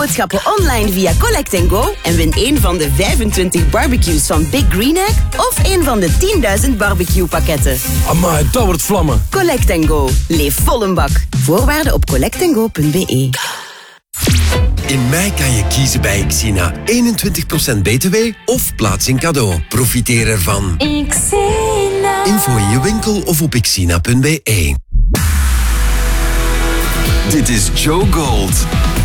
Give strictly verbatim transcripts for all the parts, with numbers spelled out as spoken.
boodschappen online via Collect and Go en win een van de vijfentwintig barbecues van Big Green Egg of een van de tienduizend barbecue pakketten. Amai, dat wordt vlammen. Collect and Go. Leef vol een bak. Voorwaarden op collect and go punt b e. In mei kan je kiezen bij Xina. eenentwintig procent B T W of plaats in cadeau. Profiteer ervan. Xina. Info in je winkel of op xina punt b e. Dit is Joe Gold.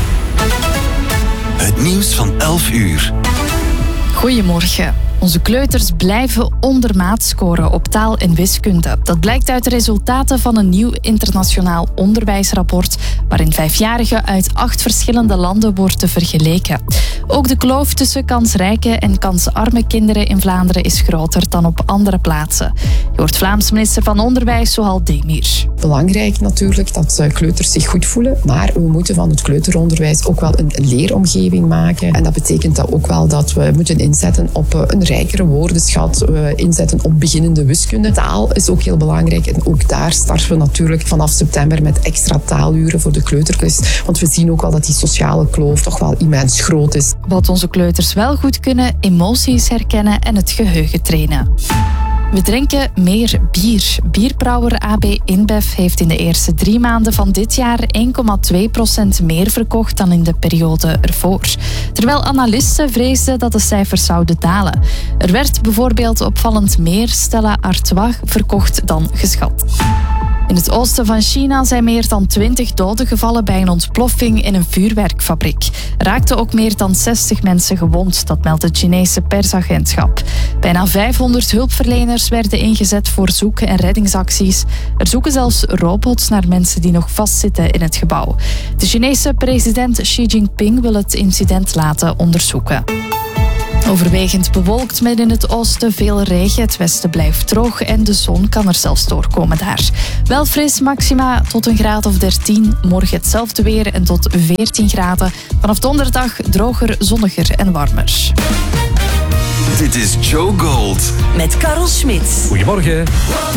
Het nieuws van elf uur. Goedemorgen. Onze kleuters blijven ondermaat scoren op taal en wiskunde. Dat blijkt uit de resultaten van een nieuw internationaal onderwijsrapport waarin vijfjarigen uit acht verschillende landen worden vergeleken. Ook de kloof tussen kansrijke en kansarme kinderen in Vlaanderen is groter dan op andere plaatsen. Je hoort Vlaams minister van Onderwijs Zohal Demir. Belangrijk natuurlijk dat kleuters zich goed voelen, maar we moeten van het kleuteronderwijs ook wel een leeromgeving maken. En dat betekent dat ook wel dat we moeten inzetten op een rijkere woordenschat, inzetten op beginnende wiskunde. Taal is ook heel belangrijk en ook daar starten we natuurlijk vanaf september met extra taaluren voor de kleuterklas. Want we zien ook wel dat die sociale kloof toch wel immens groot is. Wat onze kleuters wel goed kunnen, emoties herkennen en het geheugen trainen. We drinken meer bier. Bierbrouwer A B InBev heeft in de eerste drie maanden van dit jaar één komma twee procent meer verkocht dan in de periode ervoor. Terwijl analisten vreesden dat de cijfers zouden dalen. Er werd bijvoorbeeld opvallend meer Stella Artois verkocht dan geschat. In het oosten van China zijn meer dan twintig doden gevallen bij een ontploffing in een vuurwerkfabriek. Er raakten ook meer dan zestig mensen gewond, dat meldt het Chinese persagentschap. Bijna vijfhonderd hulpverleners werden ingezet voor zoek- en reddingsacties. Er zoeken zelfs robots naar mensen die nog vastzitten in het gebouw. De Chinese president Xi Jinping wil het incident laten onderzoeken. Overwegend bewolkt met in het oosten veel regen. Het westen blijft droog en de zon kan er zelfs doorkomen daar. Wel fris, maxima tot een graad of dertien. Morgen hetzelfde weer en tot veertien graden. Vanaf donderdag droger, zonniger en warmer. Dit is Joe Gold. Met Karel Smit. Goedemorgen.